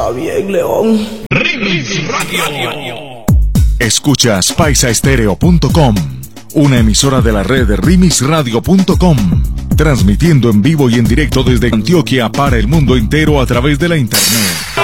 Está bien, León. Rimis Radio. Escuchas paisaestereo.com, una emisora de la red rimisradio.com, transmitiendo en vivo y en directo desde Antioquia para el mundo entero a través de la internet.